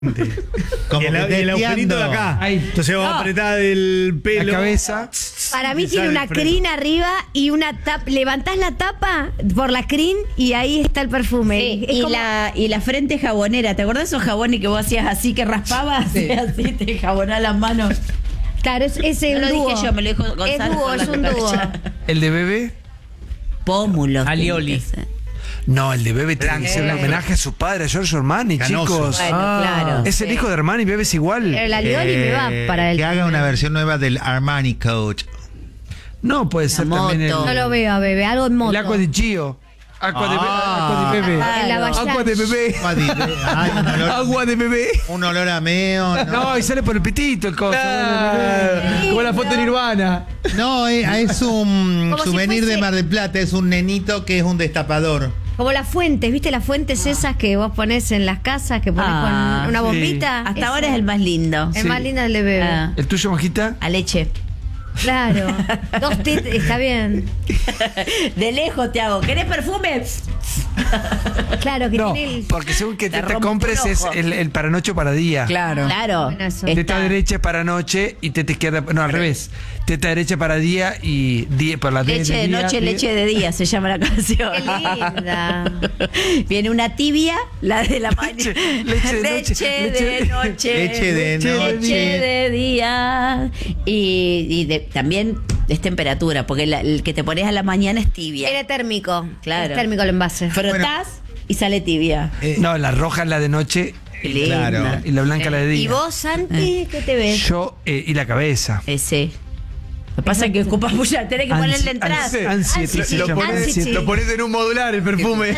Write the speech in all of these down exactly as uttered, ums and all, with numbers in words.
Como y el, que y el agujerito de acá. Ahí. Entonces vos No. apretás del pelo. La cabeza. Para mí Y tiene sale una el frente. crin arriba y una tapa. Levantás la tapa por la crin y ahí está el perfume. Sí, Es y, como- la, y la frente jabonera. ¿Te acordás esos jabones que vos hacías así, que raspabas? Sí. Así te jabonás las manos. Claro, es, es No un lo dúo. dije yo, me lo dijo Gonzalo. Es dúo, con la es un dúo. cucaracha. El de bebé. Pómulos. Alioli. tiene que ser. No, el de bebé tiene que Blanco. ser un homenaje a su padre, a Giorgio Armani, Canoso. chicos. Bueno, claro. Es el Sí. hijo de Armani, bebé es igual. El alioli me va para el. Que haga una versión nueva del Armani Coach. No, puede ser La también el, moto. No lo veo a bebé, algo en moto. el agua de Gio. Agua de, Ah. agua de bebé. En la Bayash. Agua de bebé. Agua de- ay, un, olor, Agua de bebé. un olor a meo. No, No, y sale por el pitito el coso. Claro. Como la foto de Nirvana. no es, es un Como si souvenir fuese- de Mar del Plata. Es un nenito que es un destapador. Como las fuentes, ¿viste las fuentes esas que vos ponés en las casas, que pones Ah, con una sí. bombita? Hasta Esa. ahora es el más lindo. El Sí. más lindo del de bebé. Ah. ¿El tuyo, Majita? A leche. Claro. Dos tit, está bien. De lejos te hago. ¿Querés perfume? Claro, que No, tiene el. porque según que Te te, te rompo compres el es ojo. el, el para noche o para día. Claro. Claro. Bueno, eso. Está- Teta derecha es para noche y teta izquierda. No, al revés. Teta derecha para día y día para la Leche de día, noche, día. leche de día, se llama la canción. Qué linda. Viene una tibia, la de la mañana. Leche- leche de noche, Leche leche- de noche. Leche de Leche de noche. Leche de día. Y, y de- también es temperatura, porque la- el que te pones a la mañana es tibia. Era térmico. Claro. Es térmico el envase. Frotás y sale tibia. Eh, No, la roja es la de noche Qué linda. claro. y la blanca la de día. ¿Y vos, Santi, qué te ves? Yo eh, y la cabeza. Ese. Lo que pasa es que ocupas mucha, tenés que ponerle entrada. Ansi- ansiety Ansiety. se Lo llama. pones, Ansiety. lo pones en un modular el perfume.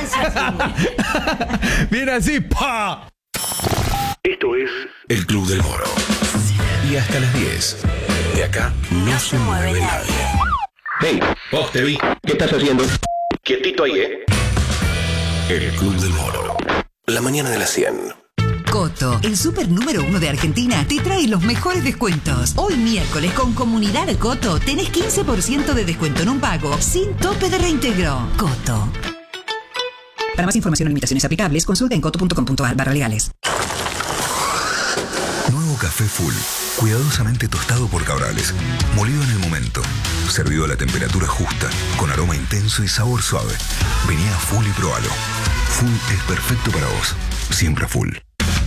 Viene así, ¡pa! Esto es El Club del Moro. Y hasta las diez. De acá no, se mueve nadie. Hey, vos te vi. ¿Qué estás haciendo? Quietito ahí, ¿eh? El Club del Moro. La mañana de las cien. Coto, el super número uno de Argentina, te trae los mejores descuentos. Hoy miércoles con Comunidad Coto tenés quince por ciento de descuento en un pago sin tope de reintegro. Coto. Para más información o limitaciones aplicables, consulta en coto punto com punto a r barra legales. Nuevo café full. Cuidadosamente tostado por Cabrales. Molido en el momento. Servido a la temperatura justa. Con aroma intenso y sabor suave. Vení a Full y probalo. Full es perfecto para vos. Siempre full.